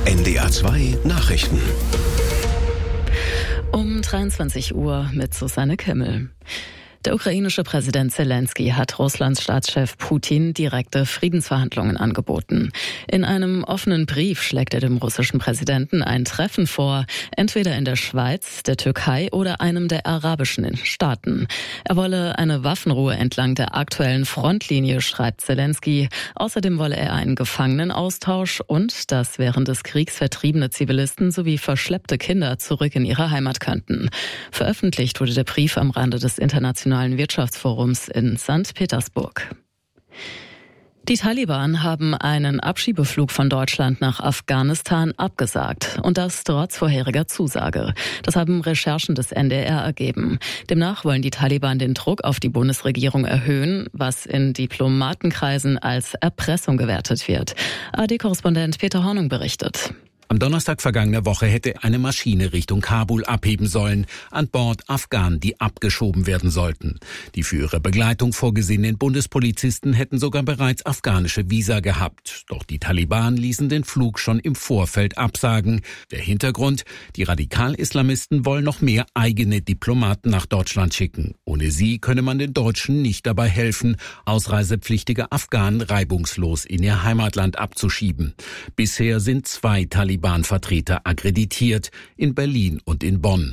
NDR 2 Nachrichten. Um 23 Uhr mit Susanne Kimmel. Der ukrainische Präsident Zelensky hat Russlands Staatschef Putin direkte Friedensverhandlungen angeboten. In einem offenen Brief schlägt er dem russischen Präsidenten ein Treffen vor, entweder in der Schweiz, der Türkei oder einem der arabischen Staaten. Er wolle eine Waffenruhe entlang der aktuellen Frontlinie, schreibt Zelensky. Außerdem wolle er einen Gefangenenaustausch und dass während des Kriegs vertriebene Zivilisten sowie verschleppte Kinder zurück in ihre Heimat könnten. Veröffentlicht wurde der Brief am Rande des Internationalen Wirtschaftsforums in St. Petersburg. Die Taliban haben einen Abschiebeflug von Deutschland nach Afghanistan abgesagt. Und das trotz vorheriger Zusage. Das haben Recherchen des NDR ergeben. Demnach wollen die Taliban den Druck auf die Bundesregierung erhöhen, was in Diplomatenkreisen als Erpressung gewertet wird. ARD-Korrespondent Peter Hornung berichtet. Am Donnerstag vergangener Woche hätte eine Maschine Richtung Kabul abheben sollen. An Bord Afghanen, die abgeschoben werden sollten. Die für ihre Begleitung vorgesehenen Bundespolizisten hätten sogar bereits afghanische Visa gehabt. Doch die Taliban ließen den Flug schon im Vorfeld absagen. Der Hintergrund? Die Radikal-Islamisten wollen noch mehr eigene Diplomaten nach Deutschland schicken. Ohne sie könne man den Deutschen nicht dabei helfen, ausreisepflichtige Afghanen reibungslos in ihr Heimatland abzuschieben. Bisher sind 2 Taliban-Vertreter akkreditiert, in Berlin und in Bonn.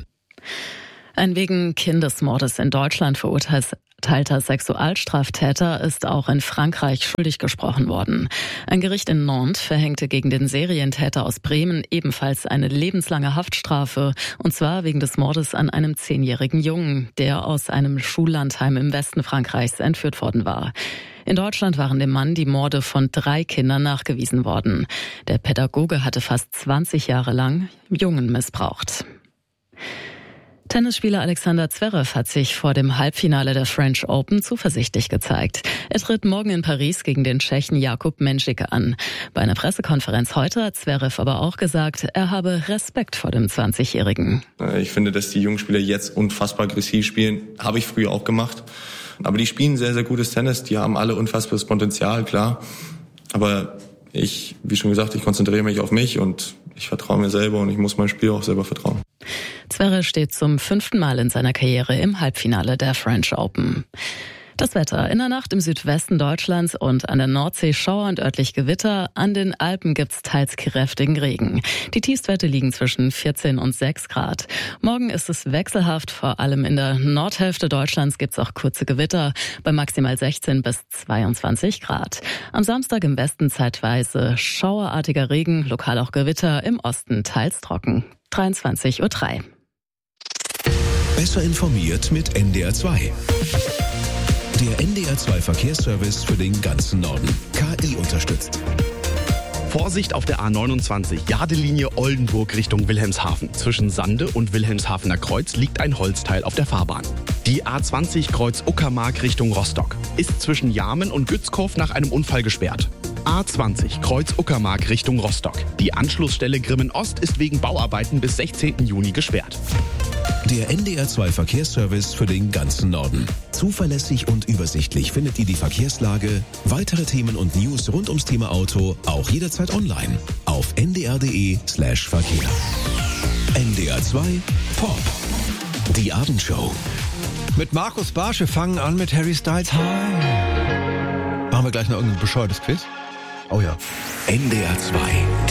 Ein wegen Kindesmordes in Deutschland verurteilter Sexualstraftäter ist auch in Frankreich schuldig gesprochen worden. Ein Gericht in Nantes verhängte gegen den Serientäter aus Bremen ebenfalls eine lebenslange Haftstrafe, und zwar wegen des Mordes an einem 10-jährigen Jungen, der aus einem Schullandheim im Westen Frankreichs entführt worden war. In Deutschland waren dem Mann die Morde von 3 Kindern nachgewiesen worden. Der Pädagoge hatte fast 20 Jahre lang Jungen missbraucht. Tennisspieler Alexander Zverev hat sich vor dem Halbfinale der French Open zuversichtlich gezeigt. Er tritt morgen in Paris gegen den Tschechen Jakub Menšik an. Bei einer Pressekonferenz heute hat Zverev aber auch gesagt, er habe Respekt vor dem 20-Jährigen. Ich finde, dass die jungen Spieler jetzt unfassbar aggressiv spielen. Habe ich früher auch gemacht. Aber die spielen sehr, sehr gutes Tennis. Die haben alle unfassbares Potenzial, klar. Aber ich, wie schon gesagt, ich konzentriere mich auf mich und ich vertraue mir selber und ich muss meinem Spiel auch selber vertrauen. Zverev steht zum 5. Mal in seiner Karriere im Halbfinale der French Open. Das Wetter. In der Nacht im Südwesten Deutschlands und an der Nordsee Schauer und örtlich Gewitter. An den Alpen gibt's teils kräftigen Regen. Die Tiefstwerte liegen zwischen 14 und 6 Grad. Morgen ist es wechselhaft. Vor allem in der Nordhälfte Deutschlands gibt's auch kurze Gewitter bei maximal 16 bis 22 Grad. Am Samstag im Westen zeitweise schauerartiger Regen, lokal auch Gewitter, im Osten teils trocken. 23:03 Uhr. Besser informiert mit NDR 2. Der NDR 2 Verkehrsservice für den ganzen Norden. KI unterstützt. Vorsicht auf der A29, Jadelinie Oldenburg Richtung Wilhelmshaven. Zwischen Sande und Wilhelmshavener Kreuz liegt ein Holzteil auf der Fahrbahn. Die A20 Kreuz Uckermark Richtung Rostock ist zwischen Jarmen und Gützkow nach einem Unfall gesperrt. A20 Kreuz Uckermark Richtung Rostock. Die Anschlussstelle Grimmen Ost ist wegen Bauarbeiten bis 16. Juni gesperrt. Der NDR 2 Verkehrsservice für den ganzen Norden. Zuverlässig und übersichtlich findet ihr die Verkehrslage, weitere Themen und News rund ums Thema Auto auch jederzeit online auf ndr.de/Verkehr. NDR 2 Pop. Die Abendshow. Mit Markus Barsch, wir fangen an mit Harry Styles. Hi. Machen wir gleich noch irgendein bescheuertes Quiz? Oh ja. NDR 2